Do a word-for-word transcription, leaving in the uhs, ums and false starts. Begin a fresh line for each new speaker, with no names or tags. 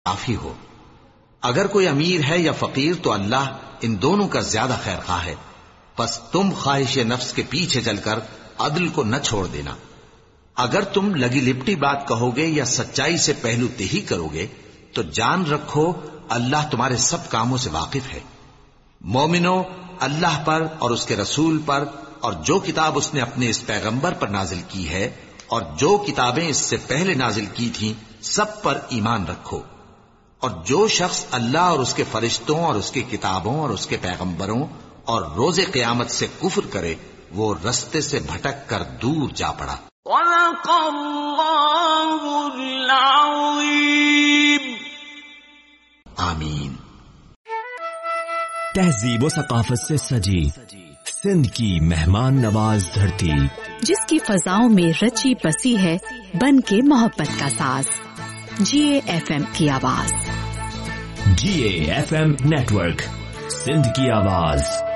کافی ہو. اگر کوئی امیر ہے یا فقیر تو اللہ ان دونوں کا زیادہ خیر خواہ ہے. پس تم خواہش نفس کے پیچھے چل کر عدل کو نہ چھوڑ دینا. اگر تم لگی لپٹی بات کہو گے یا سچائی سے پہلو تہی کرو گے تو جان رکھو اللہ تمہارے سب کاموں سے واقف ہے. مومنو، اللہ پر اور اس کے رسول پر اور جو کتاب اس نے اپنے اس پیغمبر پر نازل کی ہے اور جو کتابیں اس سے پہلے نازل کی تھیں سب پر ایمان رکھو. اور جو شخص اللہ اور اس کے فرشتوں اور اس کی کتابوں اور اس کے پیغمبروں اور روز قیامت سے کفر کرے وہ رستے سے بھٹک کر دور جا پڑا.
صدق اللہ العظیم.
آمین.
تہذیب و ثقافت سے سجی سندھ کی مہمان نواز دھرتی،
جس کی فضاؤں میں رچی بسی ہے بن کے محبت کا ساز. جی اے ایف ایم کی آواز.
جی A F M network, Sindh کی آواز.